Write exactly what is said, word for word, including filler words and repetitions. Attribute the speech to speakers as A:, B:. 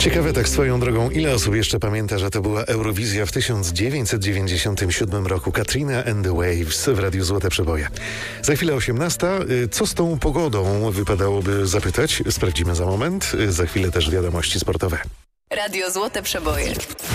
A: Ciekawe tak swoją drogą, ile osób jeszcze pamięta, że to była Eurowizja w tysiąc dziewięćset dziewięćdziesiątym siódmym roku. Katrina and the Waves w Radiu Złote Przeboje. Za chwilę osiemnasta. Co z tą pogodą wypadałoby zapytać? Sprawdzimy za moment. Za chwilę też wiadomości sportowe.
B: Radio Złote Przeboje.